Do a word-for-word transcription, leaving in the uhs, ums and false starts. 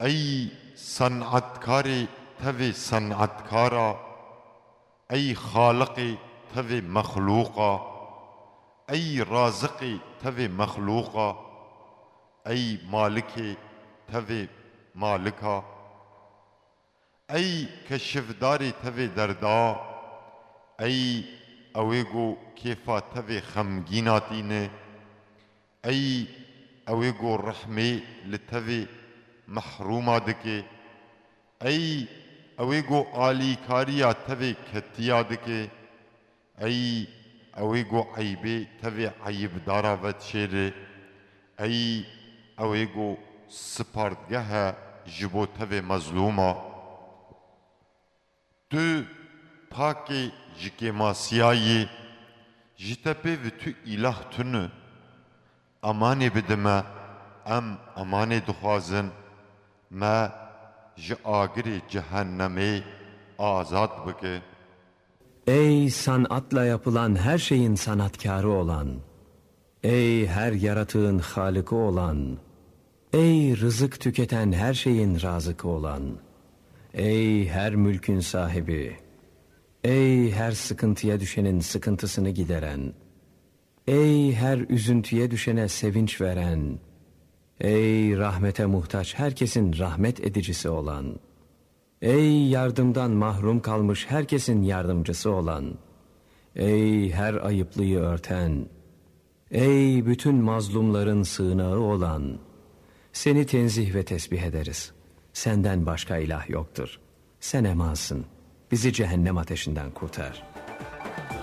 ey sanatkari tevê sanatkara, ey xaliqê tevê mexluqa, ey raziqê tevê mexluqa, ey malikê tevê malika, ey keşifdarê tevê derda, ey ew ê got kêfa tevê xemgîna tîne, ey ew ê got rehmê li tevê mehrûma dike, ey ew ê got alîkariya tevê ketiya dike, ey ew ê got eybê tevê eyibdara vedişêre, ey ew ê got spardgehe ji bo tevê mezlûma. Tu pakê ji kêmasiyayê ji te pê ve tu îlah tune, emanê bide me, em emanê dixwazin, me ji agirê cehennemê azad bike. Ey sanatla yapılan her şeyin sanatkarı olan, ey her yaratığın halıkı olan, ey rızık tüketen her şeyin razıkı olan, ey her mülkün sahibi, ey her sıkıntıya düşenin sıkıntısını gideren, ey her üzüntüye düşene sevinç veren, ey rahmete muhtaç herkesin rahmet edicisi olan, ey yardımdan mahrum kalmış herkesin yardımcısı olan, ey her ayıplıyı örten, ey bütün mazlumların sığınağı olan, seni tenzih ve tesbih ederiz. Senden başka ilah yoktur. Sen emansın. Bizi cehennem ateşinden kurtar.